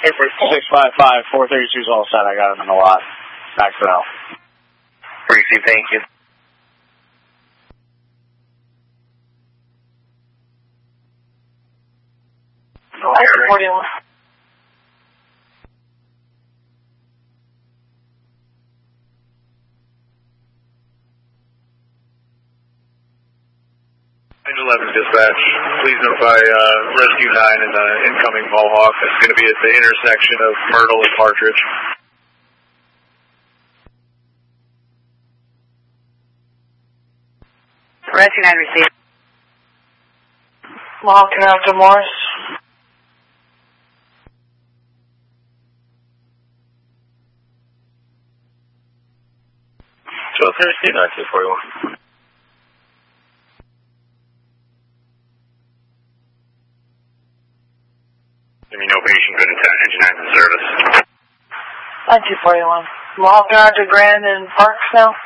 655, 432 is all set. I got him in the lot. Back for now. Briefly, thank you. Alpha 41. Dispatch, please notify Rescue 9 and incoming Mohawk. It's going to be at the intersection of Myrtle and Partridge. Rescue 9 received. Mohawk to Morris. So, Thursday, 9241. No patient, good intent, engine 9 in service. 9241. Mohawk to Grand and Parks now.